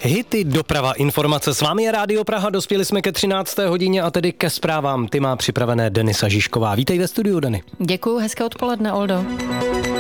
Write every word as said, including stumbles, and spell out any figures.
Hity, doprava, informace. S vámi je Rádio Praha, dospěli jsme ke třinácté hodině a tedy ke zprávám. Ty má připravené Denisa Žižková. Vítej ve studiu, Deny. Děkuju, hezké odpoledne, Oldo.